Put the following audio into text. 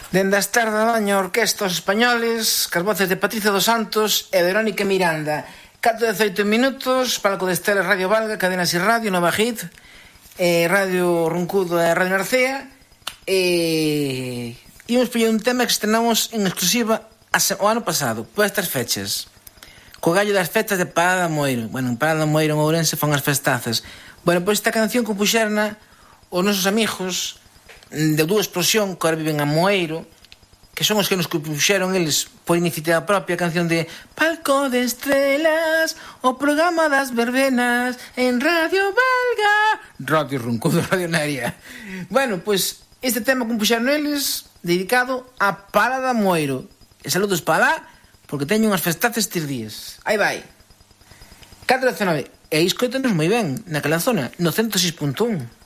Dende as tardes da maña, orquestas españoles, cas voces de Patricia dos Santos e Verónica Miranda. 4:18 minutos, palco de Estela, Radio Valga, Cadena Ser Radio, Nova Hit, Radio Roncudo e Radio Narcea. Imos poñer un tema que estrenamos en exclusiva o ano pasado, por estas fechas. Co gallo das festas de Parada Moiro. Bueno, en Parada Moiro, en Ourense, fan as festazas. Bueno, pois esta canción compuxerna os nosos amigos de Dúa Explosión, que ahora viven a Moeiro, que son os que nos compuxeron eles por iniciativa propia a canción de Palco de Estrelas, o programa das verbenas en Radio Valga, Radio Roncudo, Radio Naria. Bueno, pois este tema compuxeron eles dedicado a Parada Moeiro. E saludos para lá, porque teño unhas festazas estes días. Aí vai. 4:19. E escoitanos moi ben, naquela zona, no 106.1.